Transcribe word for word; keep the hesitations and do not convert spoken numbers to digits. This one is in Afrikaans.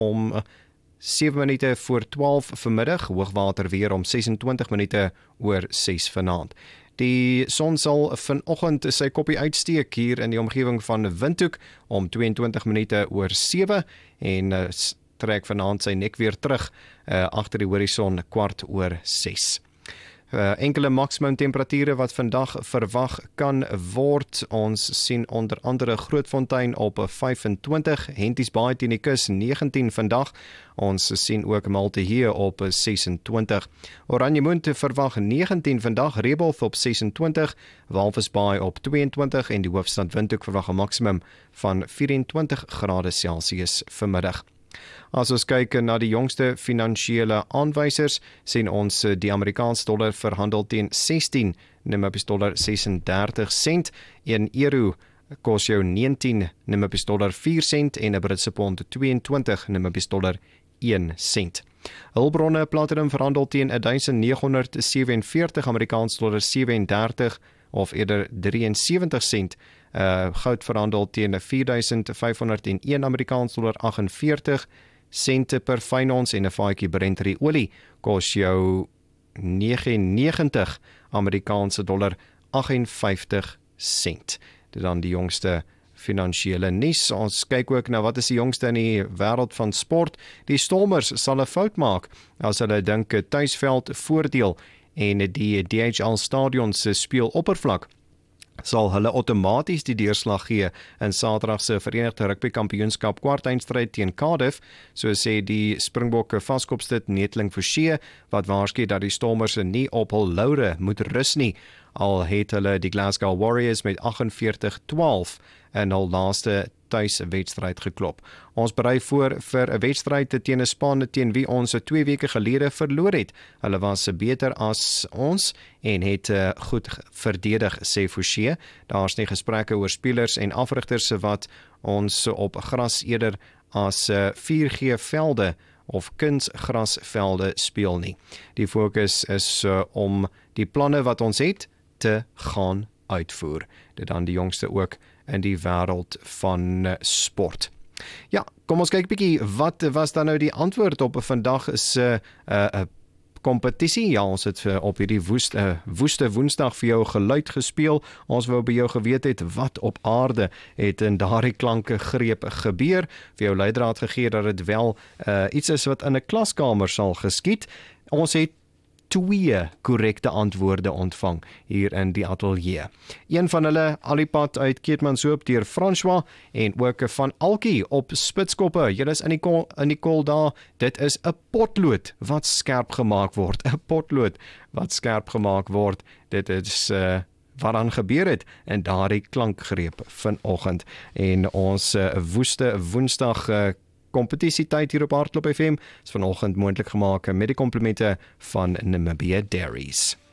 om sewe minute voor twaalf vanmiddag, hoogwater weer om ses en twintig minute oor ses vanaand. Die son sal vanoggend sy koppie uitsteek hier in die omgewing van Windhoek om twee en twintig minute oor sewe en uh, trek vanaand sy nek weer terug uh, agter die horison kwart oor ses. Uh, enkele maksimum temperature wat vandag verwag kan word. Ons sien onder andere Grootfontein op vyf en twintig, Henties Baai teen die kus negentien vandag. Ons sien ook Malteheer op ses en twintig. Oranjemoent verwag negentien vandag, Rebelth op ses en twintig, Walvis Baai op twee en twintig en die hoofstad Windhoek verwag 'n maksimum van vyf en twintig grade Celsius vanmiddag. As ons kyk na die jongste finansiële aanwysers, sien ons die Amerikaanse dollar verhandel teen sestien Namibiese dollar ses en dertig sent, een euro kos jou negentien Namibiese dollar vier sent en 'n Britse pond twee en twintig Namibiese dollar een sent. Hulpbronne platinum verhandel teen duisend nege honderd sewe en veertig Amerikaanse dollar sewe en dertig of eerder drie en sewentig sent. Uh, goud verhandel teen vier duisend vyf honderd een Amerikaanse dollar agt en veertig sente per fyn ons en 'n vaatjie Brent olie kos jou negentig en negentig Amerikaanse dollar agt en vyftig sent. Dit dan die jongste finansiële nuus. Ons kyk ook na wat is die jongste in die wêreld van sport. Die Stormers sal 'n fout maak as hulle dink tuisveld voordeel en die D H L stadion se speeloppervlak sal hulle outomaties die deurslag gee in Saterdag se Verenigde Rugby Kampioenskap kwartfinalestryd teen Cardiff, so sê die Springbokke vaskopstit Netling Forsie, wat waarsku dat die Stormers nie op hul laure moet rus nie, al het hulle die Glasgow Warriors met agt en veertig twaalf in hul laaste tuiswedstryd geklop. Ons berei voor vir 'n wedstryd teen 'n span teen wie ons twee weke gelede verloor het. Hulle was beter as ons en het uh, goed verdedig, sê Forsie. Daar's nie gesprekke oor spelers en afrigters wat ons op gras eerder as uh, vier G velde of kunsgrasvelde speel nie. Die fokus is uh, om die planne wat ons het te gaan uitvoer. Dit dan die jongste ook in die wêreld van sport. Ja, kom ons kyk bietjie, wat was dan nou die antwoord op vandag se uh, uh, kompetisie? Ja, ons het uh, op hierdie woeste, uh, woeste woensdag vir jou geluid gespeel. Ons wou by jou geweet het wat op aarde het in daardie klanke greep gebeur. Vir jou leidraad gegee dat dit wel uh, iets is wat in 'n klaskamer sal geskied. Ons het twee korrekte antwoorde ontvang hier in die ateljee. Een van hulle alipad uit Keetmanshoop deur François en ook van Alkie op Spitskoppe. Julle is in die kol, in die kol daar. Dit is 'n potlood wat skerp gemaak word. 'n Potlood wat skerp gemaak word. Dit is uh, wat dan gebeur het in daardie klankgreep vanoggend. En ons uh, woeste woensdag uh, kompetisietyd hier op Hardloop F M is vanoggend moontlik gemaak met die komplimente van Namibia Dairies.